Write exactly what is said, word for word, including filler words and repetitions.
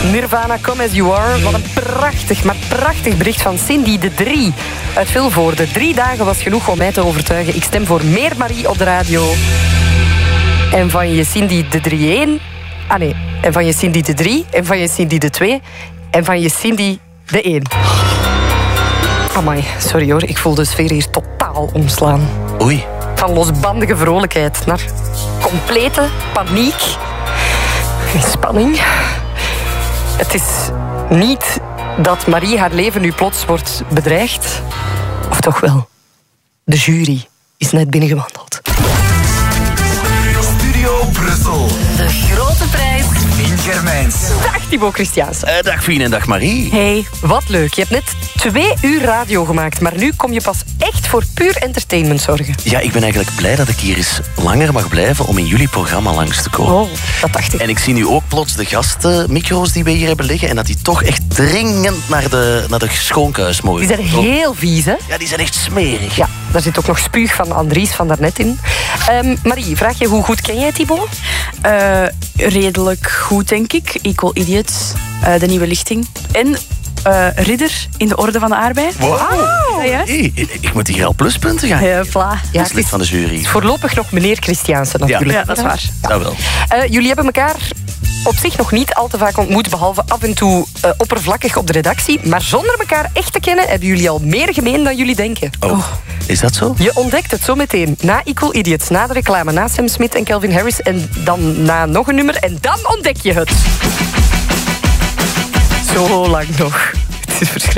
Nirvana, Come As You Are. Wat een prachtig, maar prachtig bericht van Cindy de Drie uit Vilvoorde. Drie dagen was genoeg om mij te overtuigen. Ik stem voor meer Marie op de radio. En van je Cindy de Drie één... Ah nee, en van je Cindy de Drie, en van je Cindy de Twee, en van je Cindy de één. Amai, sorry hoor, ik voel de sfeer hier totaal omslaan. Oei. Van losbandige vrolijkheid naar complete paniek en spanning. Het is niet dat Marie haar leven nu plots wordt bedreigd. Of toch wel? De jury is net binnengewandeld. Studio Brussel. De grote prijs. Fien Germijns. Dag Thibaut Christiaanse. Uh, dag Fien en dag Marie. Hey, wat leuk. Je hebt net twee uur radio gemaakt, maar nu kom je pas echt voor puur entertainment zorgen. Ja, ik ben eigenlijk blij dat ik hier eens langer mag blijven om in jullie programma langs te komen. Oh, dat dacht ik. En ik zie nu ook plots de gastenmicro's die we hier hebben liggen en dat die toch echt dringend naar de, naar de schoonkuis mogen. Die zijn heel vies, hè? Ja, die zijn echt smerig. Ja, daar zit ook nog spuug van Andries van daarnet in. Um, Marie, vraag je hoe goed ken jij Thibaut? Uh, redelijk goed, denk ik. Equal Idiots, uh, de nieuwe lichting. En uh, ridder in de Orde van de Arbeid. Wow. Is dat juist? Hey, ik moet hier al pluspunten gaan. Ja, pla. Ja, Als lid van de jury. Voorlopig nog meneer Christiaanse natuurlijk. Ja, dat is waar. Ja. Dat wel. Uh, jullie hebben elkaar op zich nog niet al te vaak ontmoet, behalve af en toe uh, oppervlakkig op de redactie. Maar zonder elkaar echt te kennen hebben jullie al meer gemeen dan jullie denken. Oh, oh. Is dat zo? Je ontdekt het zo meteen. Na Equal Idiots, na de reclame, na Sam Smith en Calvin Harris en dan na nog een nummer en dan ontdek je het. Zo lang nog. Het is verschrikkelijk.